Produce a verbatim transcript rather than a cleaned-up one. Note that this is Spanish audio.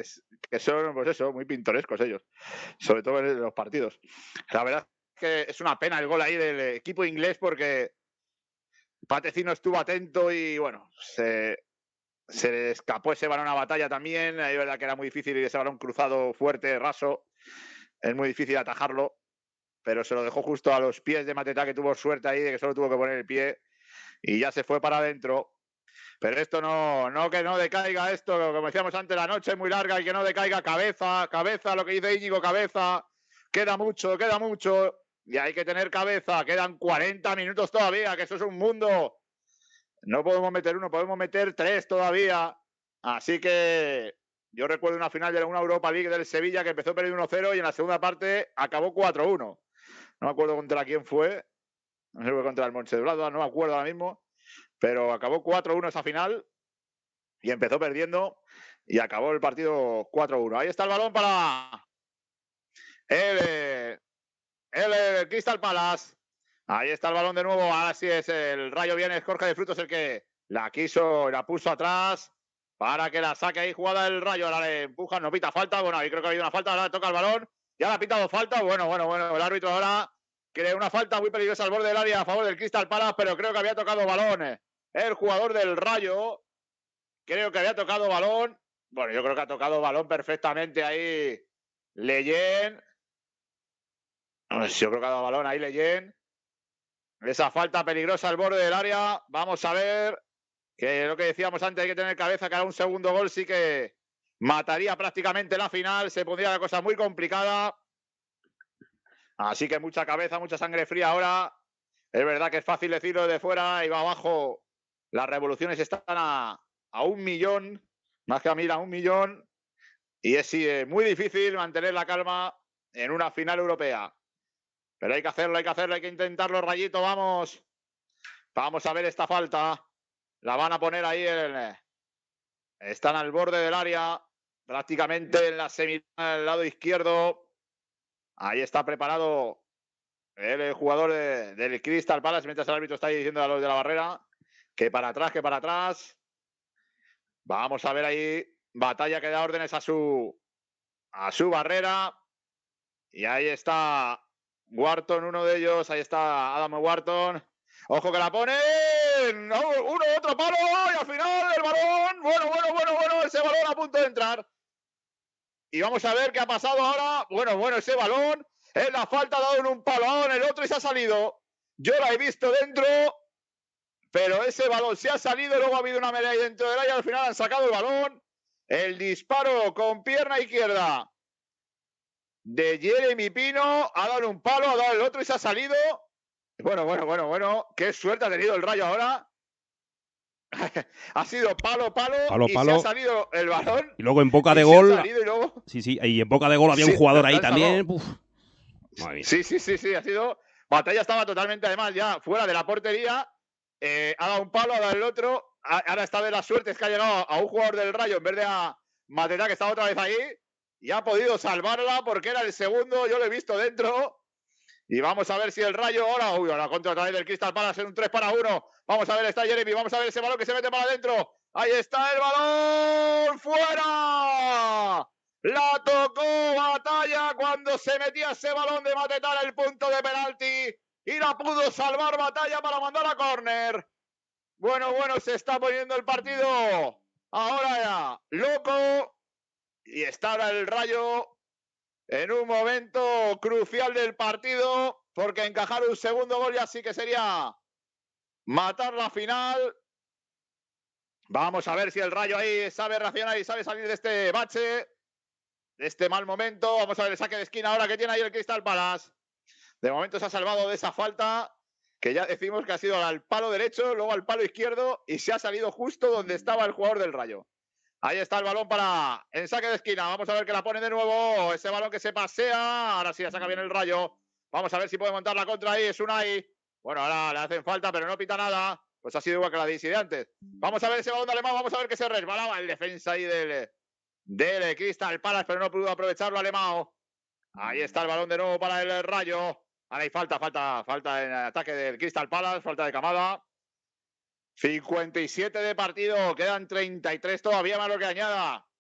es, que son, pues eso, muy pintorescos ellos, sobre todo en los partidos. La verdad es que es una pena el gol ahí del equipo inglés porque Patecino estuvo atento y, bueno, se, se le escapó ese balón a Batalla también. Es verdad que era muy difícil y ese balón cruzado fuerte, raso, es muy difícil atajarlo, pero se lo dejó justo a los pies de Mateta, que tuvo suerte ahí de que solo tuvo que poner el pie y ya se fue para adentro. Pero esto no, no que no decaiga esto, como decíamos antes, la noche es muy larga y que no decaiga cabeza, cabeza, lo que dice Íñigo, cabeza. Queda mucho, queda mucho y hay que tener cabeza. Quedan cuarenta minutos todavía, que eso es un mundo. No podemos meter uno, podemos meter tres todavía. Así que yo recuerdo una final de una Europa League del Sevilla que empezó perdiendo uno cero y en la segunda parte acabó cuatro uno. No me acuerdo contra quién fue. No sé si fue contra el Mönchengladbach, no me acuerdo ahora mismo. Pero acabó cuatro uno esa final y empezó perdiendo y acabó el partido cuatro uno. Ahí está el balón para el, el, el Crystal Palace. Ahí está el balón de nuevo. Ahora sí es el Rayo, viene Jorge de Frutos el que la quiso, la puso atrás para que la saque ahí jugada el Rayo. Ahora le empujan, no pita falta. Bueno, ahí creo que ha habido una falta. Ahora le toca el balón. Ya le ha pitado falta. Bueno, bueno, bueno. El árbitro ahora quiere una falta muy peligrosa al borde del área a favor del Crystal Palace, pero creo que había tocado balón. El jugador del Rayo, creo que había tocado balón. Bueno, yo creo que ha tocado balón perfectamente ahí Leyen. Yo creo que ha dado balón ahí Leyen. Esa falta peligrosa al borde del área. Vamos a ver, que lo que decíamos antes, hay que tener cabeza, que ahora un segundo gol sí que mataría prácticamente la final. Se pondría la cosa muy complicada. Así que mucha cabeza, mucha sangre fría ahora. Es verdad que es fácil decirlo de fuera y va abajo. Las revoluciones están a, a un millón, más que a mil, a un millón. Y es sí, muy difícil mantener la calma en una final europea. Pero hay que hacerlo, hay que hacerlo, hay que intentarlo, Rayito, vamos. Vamos a ver esta falta. La van a poner ahí. En, están al borde del área, prácticamente en la semifinal, al lado izquierdo. Ahí está preparado el jugador de, del Crystal Palace, mientras el árbitro está ahí diciendo a los de la barrera que para atrás, que para atrás. Vamos a ver ahí. Batalla que da órdenes a su, a su barrera. Y ahí está Wharton, uno de ellos. Ahí está Adam Wharton. Ojo que la pone. No, uno, otro palo. Y al final el balón. Bueno, bueno, bueno, bueno. Ese balón a punto de entrar. Y vamos a ver qué ha pasado ahora. Bueno, bueno, ese balón. Es la falta, ha dado en un palo en el otro y se ha salido. Yo la he visto dentro. Pero ese balón se ha salido, luego ha habido una melee dentro del área, al final han sacado el balón. El disparo con pierna izquierda de Jeremy Pino, ha dado un palo, ha dado el otro y se ha salido. Bueno, bueno, bueno, bueno, qué suerte ha tenido el Rayo ahora. Ha sido palo, palo, palo y palo. se ha salido el balón. Y luego en boca de gol. Y luego... Sí, sí, y en boca de gol había sí, un jugador ahí también. Uf. Sí, sí, sí, sí, ha sido... Batalla estaba totalmente, además, ya fuera de la portería. Eh, ha dado un palo, ha dado el otro. Ahora está de la suerte, es que ha llegado a un jugador del Rayo en vez de a Mateta, que estaba otra vez ahí. Y ha podido salvarla porque era el segundo. Yo lo he visto dentro. Y vamos a ver si el Rayo ahora... Uy, ahora contra otra vez del Crystal Palace en un tres para uno. Vamos a ver, está Jeremy. Vamos a ver ese balón que se mete para adentro. Ahí está el balón. ¡Fuera! La tocó Batalla cuando se metía ese balón de Mateta en el punto de penalti. Y la pudo salvar Batalla para mandar a córner. Bueno, bueno, se está poniendo el partido ahora ya loco. Y está ahora el Rayo en un momento crucial del partido, porque encajar un segundo gol ya sí que sería matar la final. Vamos a ver si el Rayo ahí sabe reaccionar y sabe salir de este bache, de este mal momento. Vamos a ver el saque de esquina ahora que tiene ahí el Crystal Palace. De momento se ha salvado de esa falta, que ya decimos que ha sido al palo derecho, luego al palo izquierdo, y se ha salido justo donde estaba el jugador del Rayo. Ahí está el balón para el saque de esquina. Vamos a ver que la pone de nuevo. Ese balón que se pasea. Ahora sí la saca bien el Rayo. Vamos a ver si puede montar la contra ahí. Es Unai. Bueno, ahora le hacen falta, pero no pita nada. Pues ha sido igual que la de Isi de antes. Vamos a ver ese balón de Alemán. Vamos a ver que se resbalaba el defensa ahí del, del Crystal Palace, pero no pudo aprovecharlo Alemán. Ahí está el balón de nuevo para el Rayo. Ahora hay falta, falta, falta en el ataque del Crystal Palace. Falta de Kamada. cincuenta y siete de partido, quedan treinta y tres todavía más lo que añada.